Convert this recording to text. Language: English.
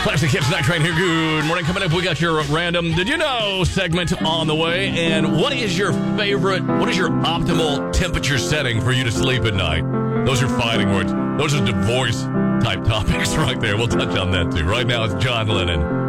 Classic Hits Night Train here. Good morning. Coming up, we got your random Did You Know segment on the way. And what is your optimal temperature setting for you to sleep at night? Those are fighting words. Those are divorce type topics right there. We'll touch on that too. Right now, it's John Lennon.